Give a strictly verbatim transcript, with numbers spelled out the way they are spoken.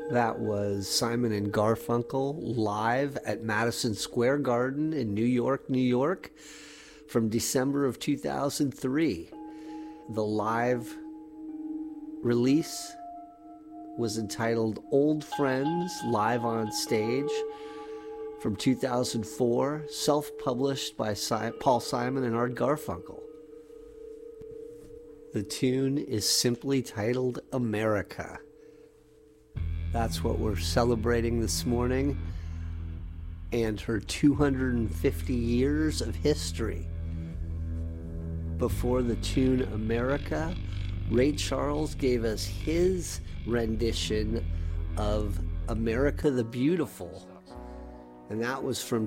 That was Simon and Garfunkel live at Madison Square Garden in New York, New York, from December of two thousand three. The live release was entitled Old Friends Live on Stage from two thousand four, self-published by si- Paul Simon and Art Garfunkel. The tune is simply titled America. That's what we're celebrating this morning, and her two hundred fifty years of history. Before the tune America, Ray Charles gave us his rendition of America the Beautiful, and that was from